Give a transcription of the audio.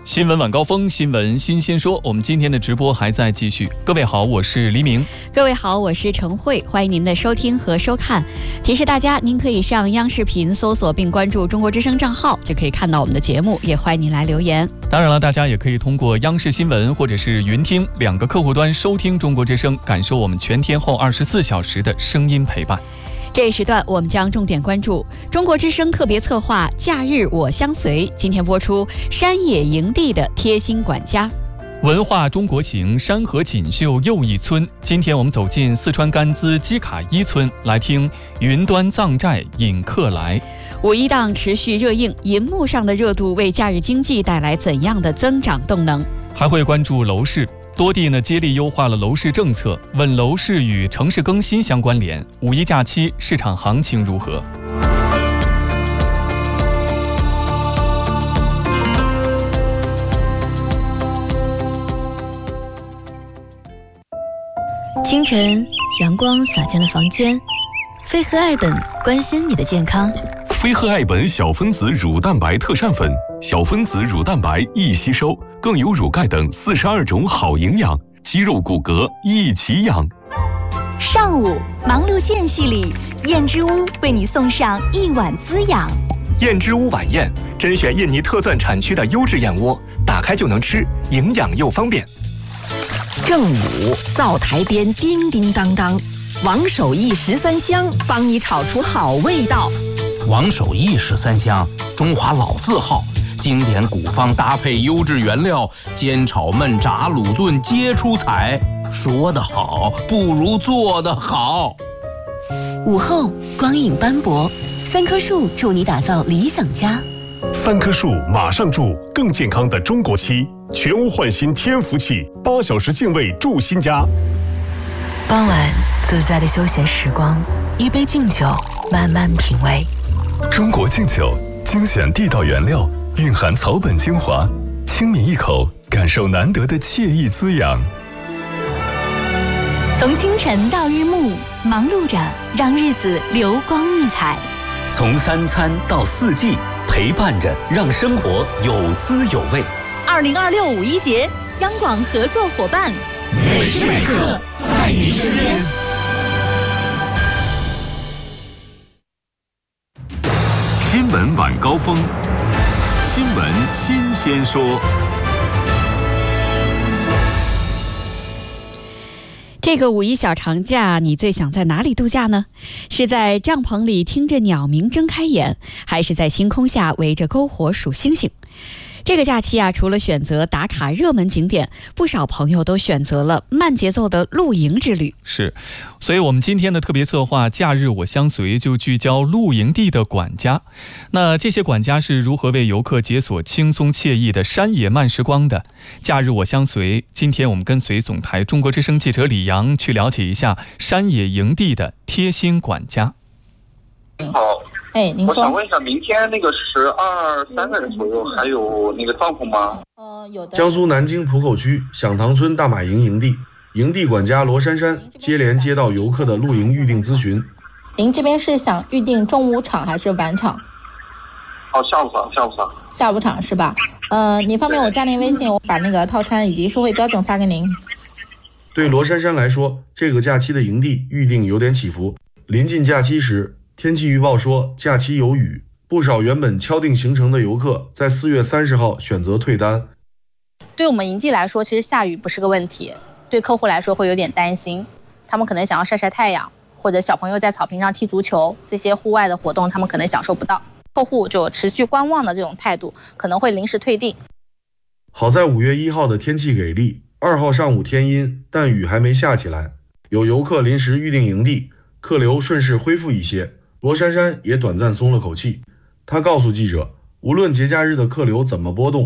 新闻晚高峰，新闻新鲜说。我们今天的直播还在继续。各位好，我是黎明。 各位好，我是程慧，欢迎您的收听和收看。提示大家，您可以上央视频搜索并关注中国之声账号，就可以看到我们的节目。也欢迎您来留言。 当然了，大家也可以通过央视新闻或者是云听两个客户端收听中国之声，感受我们全天候24小时的声音陪伴。 这一时段我们将重点关注中国之声特别策划假日我相随，今天播出山野营地的贴心管家。 文化中国行，山河锦绣又一村。今天我们走进四川甘孜基卡伊村，来听云端藏寨引客来。 五一档持续热映，银幕上的热度为假日经济带来怎样的增长动能？ 还会关注楼市，多地接力优化了楼市政策，问楼市与城市更新相关联。五一假期市场行情如何？ 清晨，阳光洒进了房间，飞鹤爱本关心你的健康。 飞鹤爱本小分子乳蛋白特膳粉，小分子乳蛋白易吸收，更有乳钙等42种好营养，肌肉骨骼一起养。 上午忙碌间隙里，燕之屋为你送上一碗滋养。 燕之屋晚宴甄选印尼特钻产区的优质燕窝，打开就能吃，营养又方便。 正午灶台边叮叮当当，王守义13香帮你炒出好味道。 王守义13香，中华老字号，经典古方搭配优质原料，煎炒焖炸卤炖皆出彩。说得好，不如做得好。 午后光影斑驳，3棵树助你打造理想家。 3棵树马上住更健康的中国漆，全屋焕新天福气，8小时净味住新家。 傍晚自在的休闲时光，一杯敬酒，慢慢品味。 中国敬酒精选地道原料，蕴含草本精华，轻抿一口，感受难得的惬意滋养。 从清晨到日暮，忙碌着让日子流光溢彩； 从3餐到4季，陪伴着让生活有滋有味。 2026五一节，央广合作伙伴， 每时每刻在您身边。 新闻晚高峰，新闻新鲜说。 这个五一小长假，你最想在哪里度假呢？是在帐篷里听着鸟鸣睁开眼，还是在星空下围着篝火数星星？这个假期除了选择打卡热门景点，不少朋友都选择了慢节奏的露营之旅。 是，所以我们今天的特别策划假日我相随就聚焦露营地的管家。那这些管家是如何为游客解锁轻松惬意的山野慢时光的？假日我相随，今天我们跟随总台中国之声记者李阳去了解一下山野营地的贴心管家。 您好， 您说。 我想问一下，明天那个12、3个人左右还有那个帐篷吗？ 有的。 江苏南京浦口区响堂村大马营营地，营地管家罗珊珊接连接到游客的露营预订咨询。 您这边是想预订中午场还是晚场？ 下午场。 下午场是吧？你方便我加您微信，我把那个套餐以及收费标准发给您。 对罗珊珊来说，这个假期的营地预订有点起伏。临近假期时，天气预报说假期有雨，不少原本敲定行程的游客在4月30号选择退单。 对我们营地来说，其实下雨不是个问题，对客户来说会有点担心，他们可能想要晒晒太阳，或者小朋友在草坪上踢足球，这些户外的活动他们可能享受不到，客户就持续观望的这种态度，可能会临时退订。 好在5月1号的天气给力，2号上午天阴，但雨还没下起来，有游客临时预订营地，客流顺势恢复一些。罗珊珊也短暂松了口气，她告诉记者，无论节假日的客流怎么波动，